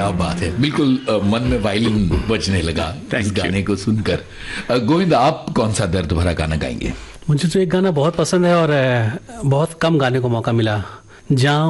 क्या बात है, बिल्कुल मन में वायलिन बजने लगा इस गाने को सुनकर। गोविंद, आप कौन सा दर्द भरा गाना गाएंगे? मुझे तो एक गाना बहुत पसंद है और बहुत कम गाने को मौका मिला, जाऊं